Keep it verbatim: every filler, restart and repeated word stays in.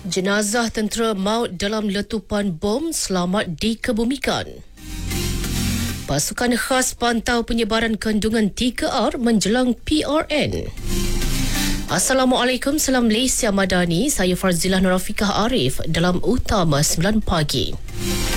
Jenazah tentera maut dalam letupan bom selamat dikebumikan. Pasukan khas pantau penyebaran kandungan tiga R menjelang P R N. Assalamualaikum, salam Malaysia Madani. Saya Farzilah Nurafikah Arif dalam Utama sembilan pagi.